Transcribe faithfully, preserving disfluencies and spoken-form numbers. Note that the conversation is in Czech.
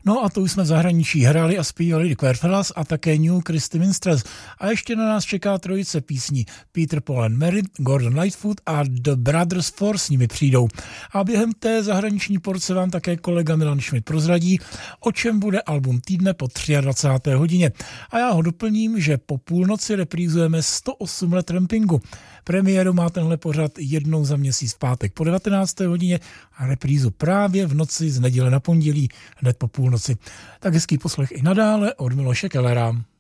No a to už jsme v zahraničí hráli a zpívali The Querfellas a také New Christy Minstrels. A ještě na nás čeká trojice písní. Peter, Paul and Mary, Gordon Lightfoot a The Brothers Four s nimi přijdou. A během té zahraniční porce vám také kolega Milan Schmidt prozradí, o čem bude album týdne po dvacáté třetí hodině. A já ho doplním, že po půlnoci reprízujeme sto osm let Rampingu. Premiéru má tenhle pořad jednou za měsíc v pátek po devatenácté hodině a reprízu právě v noci z neděle na pondělí hned po půlnoci. Tak hezký poslech i nadále od Miloše Kellera.